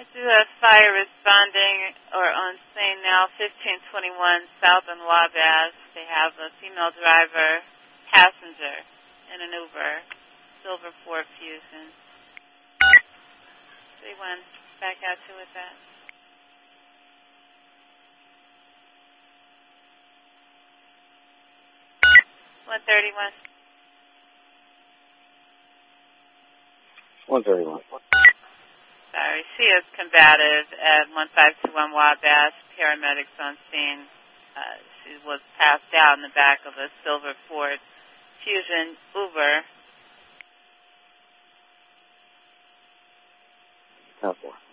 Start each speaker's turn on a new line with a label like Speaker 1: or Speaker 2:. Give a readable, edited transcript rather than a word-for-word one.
Speaker 1: I do have fire responding or on scene now, 1521 South on Wabash. They have a female driver, passenger, in an Uber, Silver Ford Fusion. 31, back out to with that. One
Speaker 2: 131.
Speaker 1: Sorry, she is combative at 1521 Wabash. Paramedics on scene. She was passed out in the back of a Silver Ford Fusion Uber.
Speaker 2: 10-4.